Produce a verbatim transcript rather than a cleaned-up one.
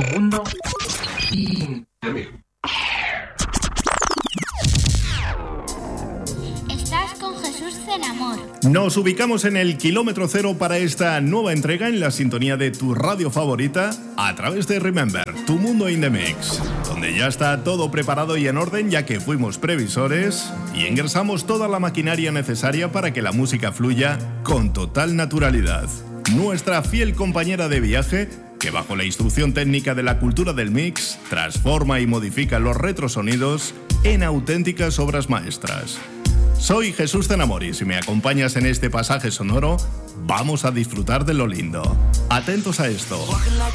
Tu mundo Indemix. Estás con Jesús Zenamor. Nos ubicamos en el kilómetro cero para esta nueva entrega en la sintonía de tu radio favorita a través de Remember, Tu Mundo in the Mix, donde ya está todo preparado y en orden ya que fuimos previsores y engrasamos toda la maquinaria necesaria para que la música fluya con total naturalidad. Nuestra fiel compañera de viaje, que bajo la instrucción técnica de la cultura del mix, transforma y modifica los retrosonidos en auténticas obras maestras. Soy Jesús Zenamor y si me acompañas en este pasaje sonoro, vamos a disfrutar de lo lindo. Atentos a esto.